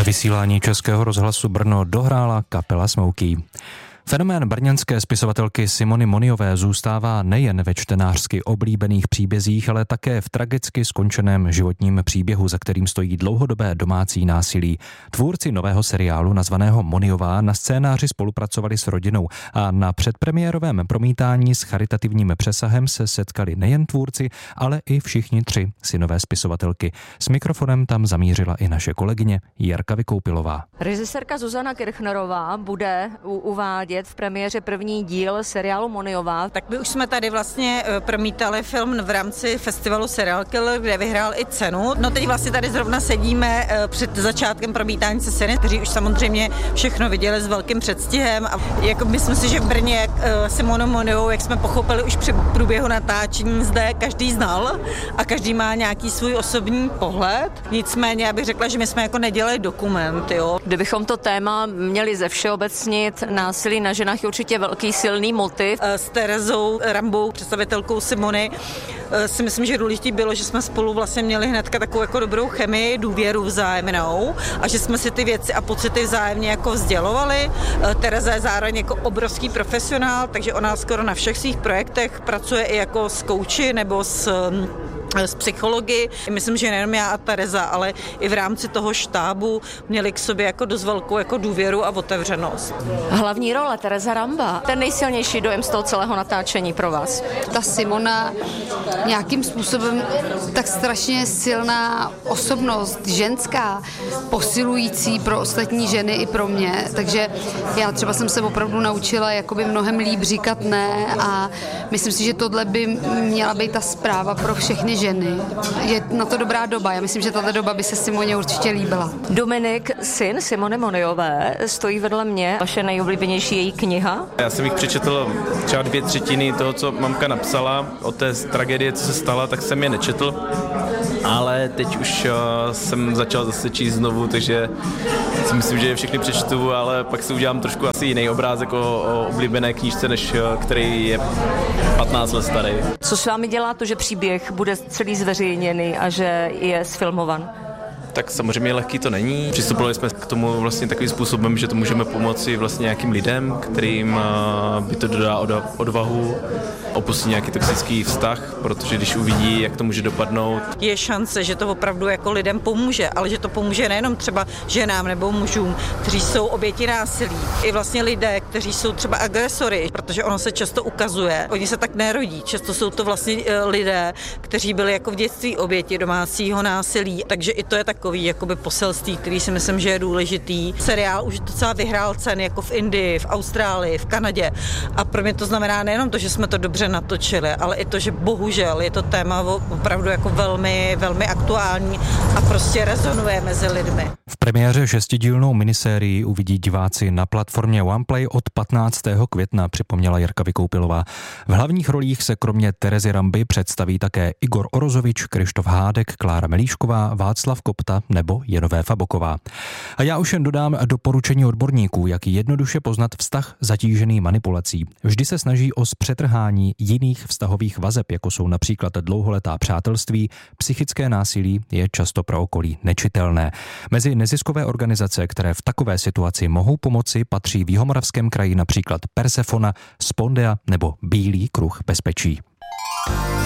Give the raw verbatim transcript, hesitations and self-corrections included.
Ve vysílání Českého rozhlasu Brno dohrála kapela Smokey. Fenomén brněnské spisovatelky Simony Moniové zůstává nejen ve čtenářsky oblíbených příbězích, ale také v tragicky skončeném životním příběhu, za kterým stojí dlouhodobé domácí násilí. Tvůrci nového seriálu nazvaného Moniová na scénáři spolupracovali s rodinou a na předpremiérovém promítání s charitativním přesahem se setkali nejen tvůrci, ale i všichni tři synové spisovatelky. S mikrofonem tam zamířila i naše kolegyně Jarka Vykoupilová. Režisérka Zuzana Kirchnerová bude uvádět v premiéře první díl seriálu Moniová. Tak my už jsme tady vlastně promítali film v rámci festivalu Serial Killer, kde vyhrál i cenu. No teď vlastně tady zrovna sedíme před začátkem promítání se scény, kteří už samozřejmě všechno viděli s velkým předstihem. A jako myslím si, že v Brně jak Simonu Moniovou, jak jsme pochopili už při průběhu natáčení, zde každý znal a každý má nějaký svůj osobní pohled. Nicméně já bych řekla, že my jsme jako nedělali dokument, jo. Kdybychom to téma měli ze všeobecnit, násilí na ženách je určitě velký silný motiv. S Terezou Rambou, představitelkou Simony, si myslím, že důležité bylo, že jsme spolu vlastně měli hnedka takovou jako dobrou chemii, důvěru vzájemnou a že jsme si ty věci a pocity vzájemně jako sdělovali. Tereza je zároveň jako obrovský profesionál, takže ona skoro na všech svých projektech pracuje i jako s kouči nebo s z psychologi. Myslím, že nejenom já a Tereza, ale i v rámci toho štábu měli k sobě jako dost velkou jako důvěru a otevřenost. Hlavní role Tereza Ramba, ten nejsilnější dojem z toho celého natáčení pro vás. Ta Simona nějakým způsobem tak strašně silná osobnost, ženská, posilující pro ostatní ženy i pro mě, takže já třeba jsem se opravdu naučila jakoby mnohem líp říkat ne a myslím si, že tohle by měla být ta zpráva pro všechny ženy. Je na to dobrá doba. Já myslím, že tato doba by se Simoně určitě líbila. Dominik, syn Simony Moniové, stojí vedle mě. Vaše nejoblíbenější její kniha? Já jsem jich přečetl třeba dvě třetiny toho, co mamka napsala o té tragédie, co se stala, tak jsem je nečetl. Ale teď už uh, jsem začal zase číst znovu, takže si myslím, že je všechny přečtu, ale pak si udělám trošku asi jiný obrázek o, o oblíbené knížce, než uh, který je patnáct let starý. Co s vámi dělá to, že příběh bude celý zveřejněný a že je sfilmovan? Tak samozřejmě lehký to není. Přistupovali jsme k tomu vlastně takovým způsobem, že to můžeme pomoci vlastně nějakým lidem, kterým by to dodá odvahu, opustit nějaký toxický vztah, protože když uvidí, jak to může dopadnout. Je šance, že to opravdu jako lidem pomůže, ale že to pomůže nejenom třeba ženám nebo mužům, kteří jsou oběti násilí. I vlastně lidé, kteří jsou třeba agresory, protože ono se často ukazuje. Oni se tak nerodí. Často jsou to vlastně lidé, kteří byli jako v dětství oběti domácího násilí. Takže i to je takový jakoby poselství, který si myslím, že je důležitý. Seriál už docela vyhrál ceny jako v Indii, v Austrálii, v Kanadě. A pro mě to znamená nejenom to, že jsme to dobře natočili, ale i to, že bohužel je to téma opravdu jako velmi, velmi aktuální a prostě rezonuje mezi lidmi. V premiéře šestidílnou minisérii uvidí diváci na platformě OnePlay od patnáctého května, připomněla Jarka Vykoupilová. V hlavních rolích se kromě Terezy Ramby představí také Igor Orozovič, Krištof Hádek, Klára Melíšková, Václav Kopta nebo Jenové Faboková. A já už jen dodám doporučení odborníků, jak jednoduše poznat vztah zatížený manipulací. Vždy se snaží o zpřetrhání jiných vztahových vazeb, jako jsou například dlouholetá přátelství, psychické násilí je často pro okolí nečitelné. Mezi neziskové organizace, které v takové situaci mohou pomoci, patří v Jihomoravském kraji například Persefona, Spondea nebo Bílý kruh bezpečí.